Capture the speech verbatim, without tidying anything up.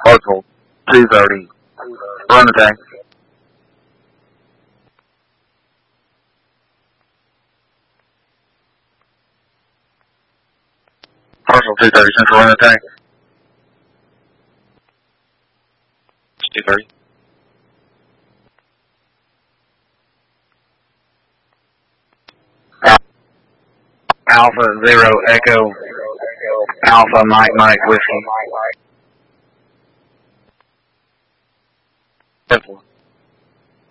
Local two thirty. Run attack. Parcel two thirty, Central run attack. two thirty. Alpha Zero Echo. Alpha Mike Mike Whiskey. Central.